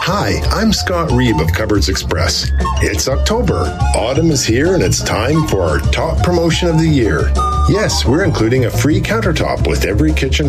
Hi, I'm Scott Reeb of Cupboards Express. It's October. Autumn is here and it's time for our top promotion of the year. Yes, we're including a free countertop with every kitchen